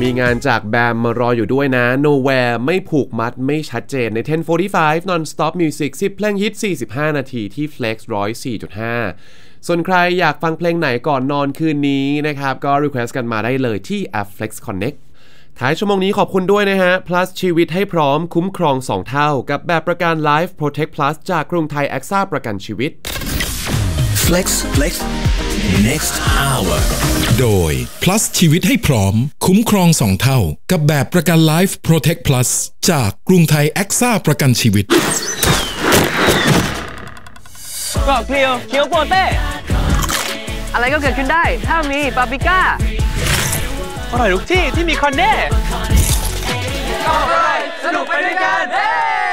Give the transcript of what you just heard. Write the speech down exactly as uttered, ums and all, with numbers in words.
มีงานจากแบมมารออยู่ด้วยนะ Nowhere ไม่ผูกมัดไม่ชัดเจนใน สิบสี่สิบห้า Non-Stop Music สิบเพลงฮิตสี่สิบห้านาทีที่ Flex หนึ่งศูนย์สี่จุดห้า ส่วนใครอยากฟังเพลงไหนก่อนนอนคืนนี้นะครับก็ request กันมาได้เลยที่แอป Flex Connect ท้ายชั่วโมงนี้ขอบคุณด้วยนะฮะ plus ชีวิตให้พร้อมคุ้มครองสองเท่ากับแบบประกัน Life Protect Plus จากกรุงไทย แอคซ่า ประกันชีวิต Flex Flex Next Hour โดย plus ชีวิตให้พร้อมคุ้มครองสองเท่ากับแบบประกัน Life Protect Plus จากกรุงไทย แอคซ่า ประกันชีวิตกรอบเกลียวเคี้ยวโปเต้อะไรก็เกิดขึ้นได้ถ้ามีปาปริก้าอร่อยทุกที่ที่มีคอนเน่ก็อร่อยสนุกไปด้วยกัน